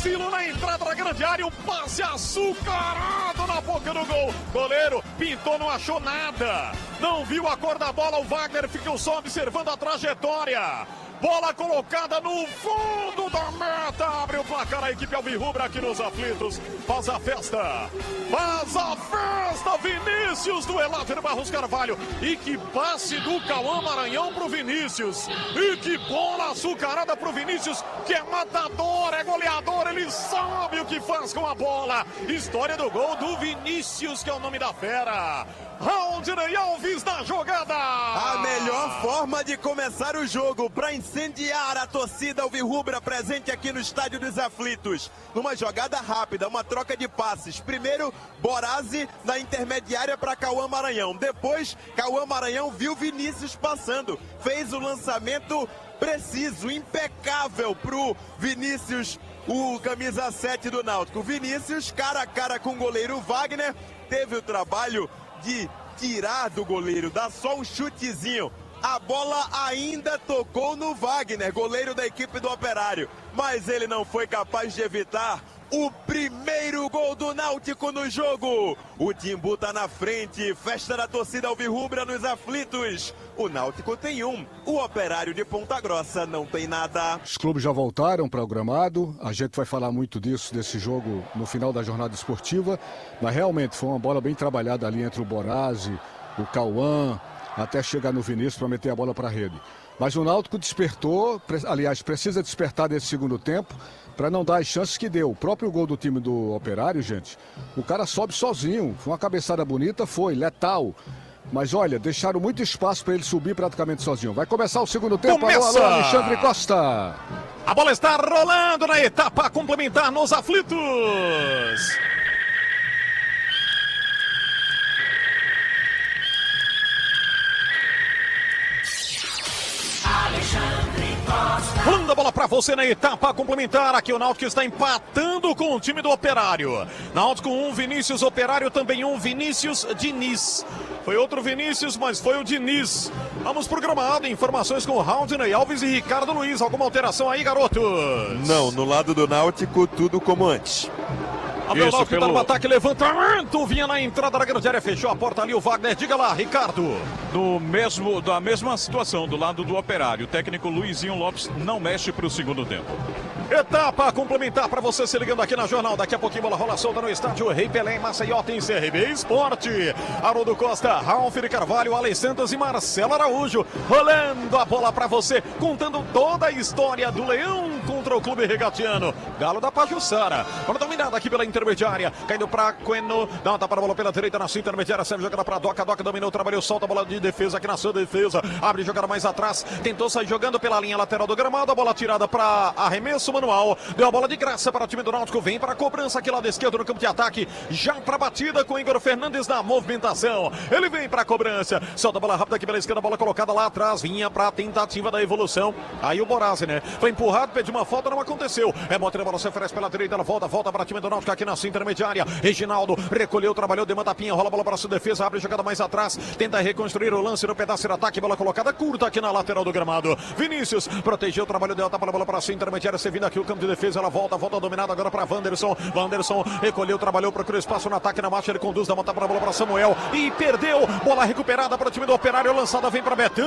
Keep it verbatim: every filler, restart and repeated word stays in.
vacilo na entrada da grande área, um passe açucarado na boca do gol. Goleiro pintou, não achou nada. Não viu a cor da bola, o Wagner ficou só observando a trajetória. Bola colocada no fundo da meta. Abre o placar a equipe alvirrubra aqui nos aflitos. Faz a festa. Faz a festa. Vinícius do Eláver Barros Carvalho. E que passe do Cauã Maranhão pro Vinícius. E que bola açucarada pro Vinícius, que é matador, é goleador. Ele sabe o que faz com a bola. História do gol do Vinícius, que é o nome da fera. Raudinei Alves na jogada. A melhor forma de começar o jogo para incendiar a torcida alvirrubra presente aqui no Estádio dos Aflitos. Numa jogada rápida, uma troca de passes. Primeiro, Borazzi na intermediária para Cauã Maranhão. Depois, Cauã Maranhão viu Vinícius passando. Fez o lançamento preciso, impecável pro Vinícius, o camisa sete do Náutico. Vinícius, cara a cara com o goleiro Wagner, teve o trabalho de tirar do goleiro, dar só um chutezinho. A bola ainda tocou no Wagner, goleiro da equipe do Operário, mas ele não foi capaz de evitar o primeiro gol do Náutico no jogo. O Timbu tá na frente, festa da torcida alvirrubra nos aflitos. O Náutico tem um, o Operário de Ponta Grossa não tem nada. Os clubes já voltaram para o gramado, a gente vai falar muito disso, desse jogo no final da jornada esportiva, mas realmente foi uma bola bem trabalhada ali entre o Borazzi, o Cauã, até chegar no Vinícius para meter a bola para a rede. Mas o Náutico despertou, aliás, precisa despertar nesse segundo tempo, para não dar as chances que deu. O próprio gol do time do Operário, gente, o cara sobe sozinho, foi uma cabeçada bonita, foi, letal. Mas olha, deixaram muito espaço para ele subir praticamente sozinho. Vai começar o segundo tempo. Começa! Alô, alô, Alexandre Costa. A bola está rolando na etapa complementar nos aflitos. Rolando a bola para você na etapa complementar. Aqui o Náutico está empatando com o time do Operário. Náutico um, Vinícius, Operário também um, Vinícius Diniz. Foi outro Vinícius, mas foi o Diniz. Vamos pro gramado, informações com Raudinei Alves e Ricardo Luiz. Alguma alteração aí, garotos? Não, no lado do Náutico, tudo como antes. Abel Náutico pelo... tá no ataque, levantamento, vinha na entrada da grande área, fechou a porta ali o Wagner, diga lá, Ricardo. No mesmo, da mesma situação, do lado do Operário, o técnico Luizinho Lopes não mexe para o segundo tempo. Etapa complementar para você se ligando aqui na Jornal. Daqui a pouquinho bola rola solta no estádio Rei Pelé em Maceió, tem C R B Esporte. Haroldo Costa, Ralf de Carvalho, Ale Santos e Marcelo Araújo. Rolando a bola para você, contando toda a história do Leão contra o Clube Regatiano. Galo da Pajuçara. Bola dominada aqui pela intermediária, caindo para Queno. Dá uma tapa na bola pela direita na sua intermediária, serve jogada para Doca. Doca dominou, trabalhou, solta a bola de defesa aqui na sua defesa. Abre jogada mais atrás, tentou sair jogando pela linha lateral do gramado. A bola tirada para arremesso manual, deu a bola de graça para o time do Náutico, vem para a cobrança aqui lado esquerdo no campo de ataque, já para a batida com Igor Fernandes na movimentação, ele vem para a cobrança, solta a bola rápida aqui pela esquerda, bola colocada lá atrás, vinha para a tentativa da evolução, aí o Borazzi, né, foi empurrado, pediu uma falta, não aconteceu, é bota a bola, se oferece pela direita, ela volta, volta para o time do Náutico aqui na sua intermediária, Reginaldo recolheu, trabalhou, deu uma tapinha, rola a bola para a sua defesa, abre jogada mais atrás, tenta reconstruir o lance no pedaço de ataque, bola colocada curta aqui na lateral do gramado, Vinícius protegeu, trabalhou, deu a tapa na bola para a sua intermediária, você vindo aqui o campo de defesa, ela volta, volta dominada agora para Wanderson, Wanderson recolheu, trabalhou, procurou espaço no ataque, na marcha ele conduz, dá uma tapa na bola para Samuel e perdeu, bola recuperada para o time do Operário, lançada vem para Betão.